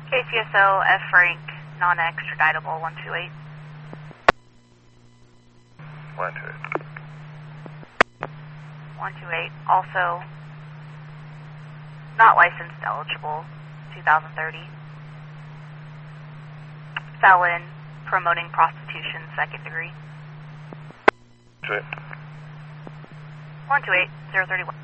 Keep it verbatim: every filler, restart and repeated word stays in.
K C S O F Frank, non-extraditable, one two eight. one two eight. one two eight, also not licensed eligible, two thousand thirty. Felon, promoting prostitution, second degree. two eight. one two eight, zero three one.